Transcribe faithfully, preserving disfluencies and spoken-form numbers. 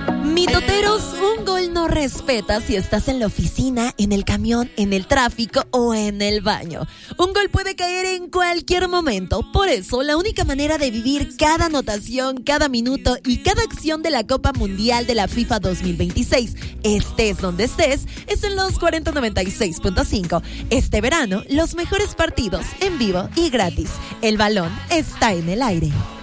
Mitoteros, un gol no respeta si estás en la oficina, en el camión, en el tráfico o en el baño. Un gol puede caer en cualquier momento. Por eso, la única manera de vivir cada anotación, cada minuto y cada acción de la Copa Mundial de la FIFA dos mil veintiséis, estés donde estés, es en los cuarenta noventa y seis punto cinco. Este verano, los mejores partidos en vivo y gratis. El balón está en el aire.